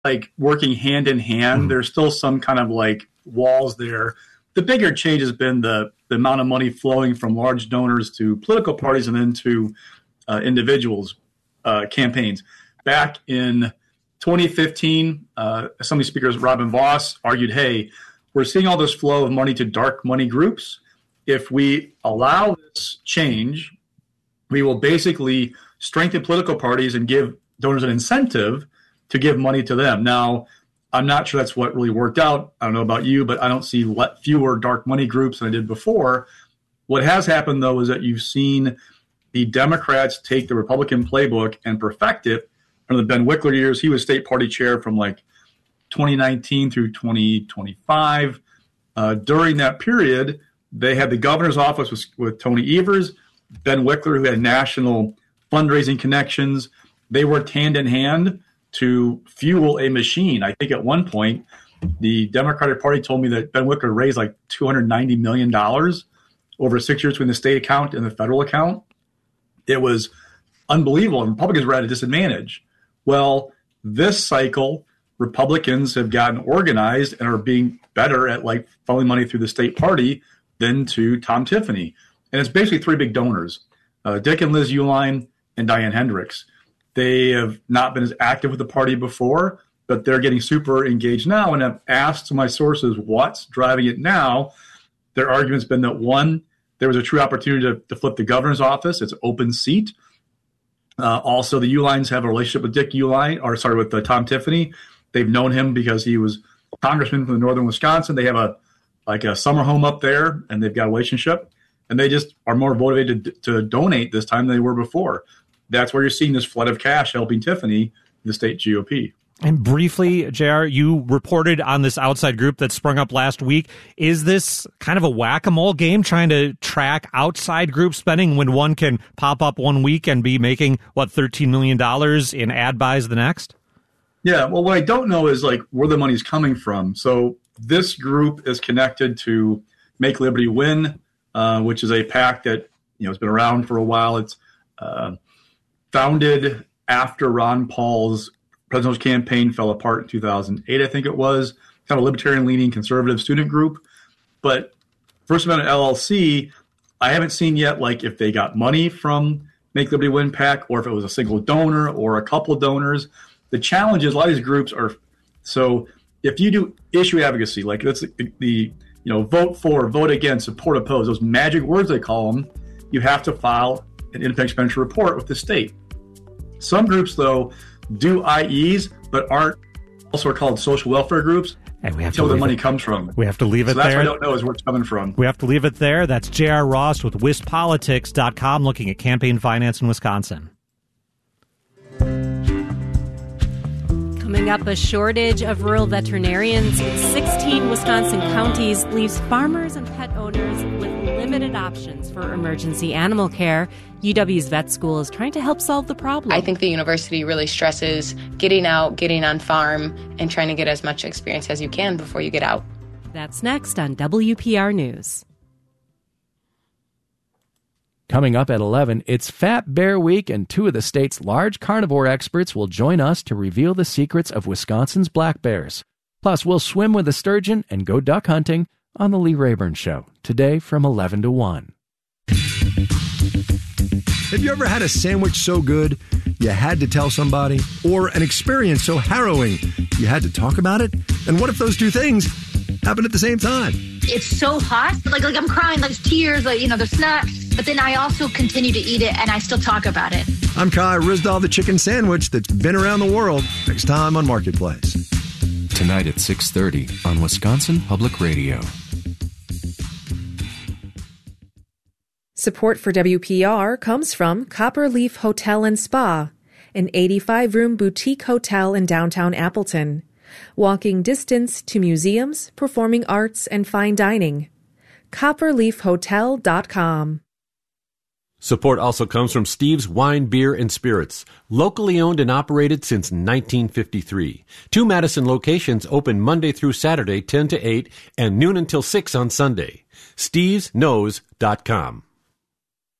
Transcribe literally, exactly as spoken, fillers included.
like working hand in hand. Mm. There's still some kind of like walls there. The bigger change has been the, the amount of money flowing from large donors to political parties and then to uh, individuals' uh, campaigns. Back in twenty fifteen, uh, Assembly Speaker Robin Vos argued, hey, we're seeing all this flow of money to dark money groups. If we allow this change, we will basically strengthen political parties and give donors an incentive to give money to them. Now, I'm not sure that's what really worked out. I don't know about you, but I don't see fewer dark money groups than I did before. What has happened, though, is that you've seen the Democrats take the Republican playbook and perfect it. Under the Ben Wickler years, he was state party chair from like twenty nineteen through twenty twenty-five. Uh, during that period, they had the governor's office with, with Tony Evers, Ben Wickler, who had national fundraising connections. They worked hand in hand to fuel a machine. I think at one point, the Democratic Party told me that Ben Wickler raised like two hundred ninety million dollars over six years between the state account and the federal account. It was unbelievable, and Republicans were at a disadvantage. Well, this cycle, Republicans have gotten organized and are being better at like funneling money through the state party than to Tom Tiffany. And it's basically three big donors, uh, Dick and Liz Uihlein and Diane Hendricks. They have not been as active with the party before, but they're getting super engaged now. And I've asked my sources what's driving it now. Their argument's been that, one, there was a true opportunity to, to flip the governor's office. It's an open seat. Uh, also, the Uihleins have a relationship with Dick Uihlein, or sorry, with uh, Tom Tiffany. They've known him because he was congressman from northern Wisconsin. They have a like a summer home up there, and they've got a relationship. And they just are more motivated to, to donate this time than they were before. That's where you're seeing this flood of cash helping Tiffany, the state G O P. And briefly, J R, you reported on this outside group that sprung up last week. Is this kind of a whack-a-mole game trying to track outside group spending when one can pop up one week and be making, what, thirteen million dollars in ad buys the next? Yeah, well, what I don't know is like where the money's coming from. So this group is connected to Make Liberty Win, uh, which is a PAC that you know has been around for a while. It's uh, founded after Ron Paul's presidential campaign fell apart in two thousand eight, I think it was. Kind of libertarian-leaning conservative student group. But First Amendment L L C, I haven't seen yet like if they got money from Make Liberty Win PAC or if it was a single donor or a couple of donors. The challenge is a lot of these groups are – so if you do issue advocacy, like that's the, the you know vote for, vote against, support, oppose, those magic words they call them, you have to file an independent expenditure report with the state. Some groups, though, do I Es, but aren't also called social welfare groups and we have until to the money it. comes from. We have to leave it so that's there. That's what I don't know is where it's coming from. We have to leave it there. That's J R. Ross with Wisp Politics dot com looking at campaign finance in Wisconsin. Coming up, a shortage of rural veterinarians in sixteen Wisconsin counties leaves farmers and pet owners with limited options for emergency animal care. U W's vet school is trying to help solve the problem. I think the university really stresses getting out, getting on farm, and trying to get as much experience as you can before you get out. That's next on W P R News. Coming up at eleven, it's Fat Bear Week, and two of the state's large carnivore experts will join us to reveal the secrets of Wisconsin's black bears. Plus, we'll swim with a sturgeon and go duck hunting on The Lee Rayburn Show, today from eleven to one. Have you ever had a sandwich so good you had to tell somebody? Or an experience so harrowing you had to talk about it? And what if those two things happened at the same time? It's so hot, like like I'm crying, like tears, like, you know, there's snot. But then I also continue to eat it, and I still talk about it. I'm Kai Rizdal, the chicken sandwich that's been around the world. Next time on Marketplace. Tonight at six thirty on Wisconsin Public Radio. Support for W P R comes from Copper Leaf Hotel and Spa, an eighty-five room boutique hotel in downtown Appleton. Walking distance to museums, performing arts, and fine dining. copper leaf hotel dot com. Support also comes from Steve's Wine, Beer, and Spirits, locally owned and operated since nineteen fifty-three. Two Madison locations open Monday through Saturday, ten to eight, and noon until six on Sunday. steves knows dot com.